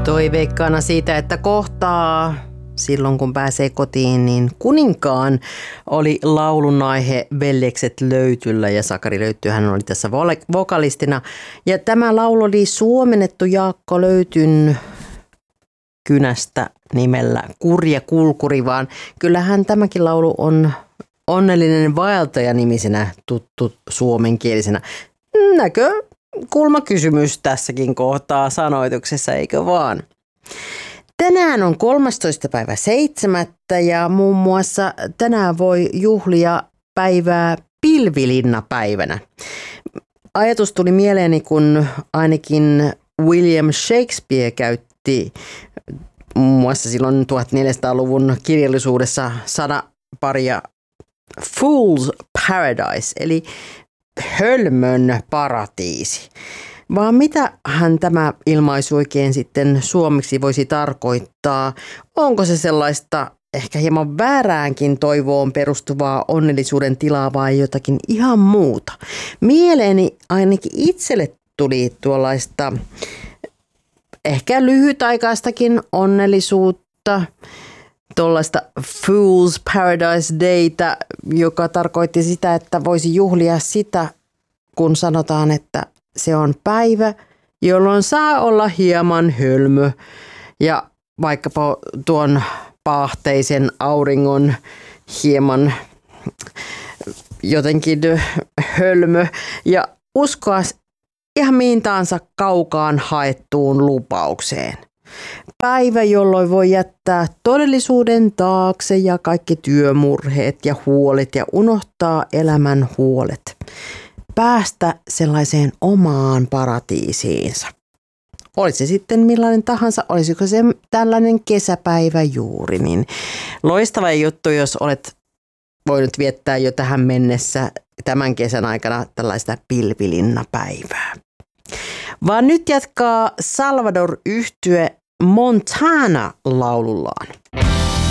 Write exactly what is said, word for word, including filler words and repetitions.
Toiveikkaana siitä, että kohtaa silloin kun pääsee kotiin, niin kuninkaan oli laulun aihe Veljekset löytyllä ja Sakari Löyty, hän oli tässä vokalistina. Ja tämä laulu oli suomennettu Jaakko Löytyn kynästä nimellä Kurja kulkuri, vaan kyllähän tämäkin laulu on Onnellinen vaeltaja -nimisenä tuttu suomenkielisenä. Näkö kulmakysymys tässäkin kohtaa sanoituksessa, eikö vaan? Tänään on kolmastoista päivä seitsemättä ja muun muassa tänään voi juhlia päivää pilvilinnapäivänä. Ajatus tuli mieleeni, kun ainakin William Shakespeare käytti muun muassa silloin tuhatneljäsataaluvun kirjallisuudessa sanaparia Fool's Paradise, eli hölmön paratiisi. Vaan mitähän tämä ilmaisu oikein sitten suomeksi voisi tarkoittaa? Onko se sellaista ehkä hieman vääräänkin toivoon perustuvaa onnellisuuden tilaa vai jotakin ihan muuta? Mieleeni ainakin itselle tuli tuollaista ehkä lyhytaikaistakin onnellisuutta, tuollaista Fool's Paradise Dayta, joka tarkoitti sitä, että voisi juhlia sitä, kun sanotaan, että se on päivä, jolloin saa olla hieman hölmö ja vaikkapa tuon paahteisen auringon hieman jotenkin hölmö ja uskoa ihan mihin tahansa kaukaan haettuun lupaukseen. Päivä, jolloin voi jättää todellisuuden taakse ja kaikki työmurheet ja huolet ja unohtaa elämän huolet. Päästä sellaiseen omaan paratiisiinsa. Olisi se sitten millainen tahansa, olisiko se tällainen kesäpäivä juuri, niin loistava juttu, jos olet voinut viettää jo tähän mennessä tämän kesän aikana tällaista pilvilinnapäivää. Vaan nyt jatkaa Salvador-yhtye Montana laulullaan.